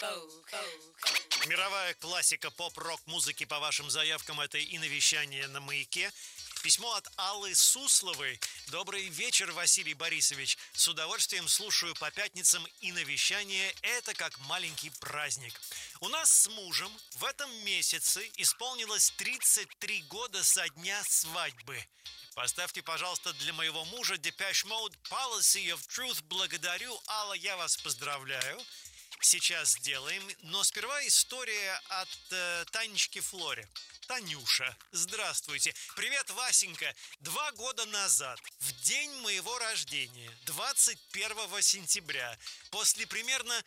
Мировая классика поп-рок-музыки по вашим заявкам — это «Иновещание на маяке». Письмо от Аллы Сусловой. Добрый вечер, Василий Борисович. С удовольствием слушаю по пятницам «Иновещание». Это как маленький праздник. У нас с мужем в этом месяце исполнилось 33 года со дня свадьбы. Поставьте, пожалуйста, для моего мужа Depeche Mode Policy of Truth. Благодарю, Алла, я вас поздравляю. Сейчас сделаем, но сперва история от Танечки Флоре. Танюша, здравствуйте. Привет, Васенька. 2 года назад, в день моего рождения, 21 сентября, после примерно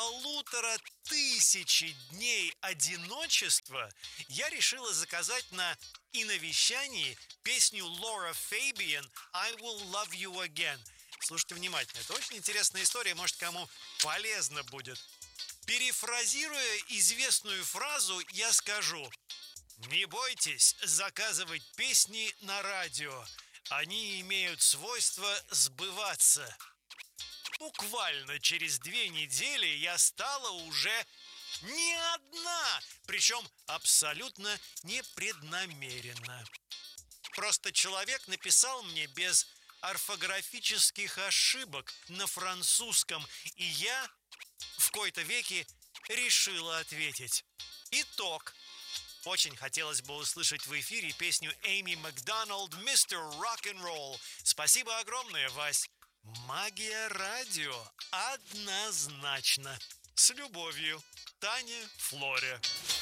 1500 дней одиночества, я решила заказать на «Иновещании» песню Лора Фейбиан «I Will Love You Again». Слушайте внимательно, это очень интересная история, может, кому полезно будет. Перефразируя известную фразу, я скажу: не бойтесь заказывать песни на радио, они имеют свойство сбываться. Буквально через 2 недели я стала уже не одна, причем абсолютно непреднамеренно. Просто человек написал мне без орфографических ошибок на французском, и я в кои-то веки решила ответить. Итог. Очень хотелось бы услышать в эфире песню Эми Макдоналд «Мистер Рок-н-Ролл». Спасибо огромное, Вась. Магия радио однозначно. С любовью, Таня Флоре.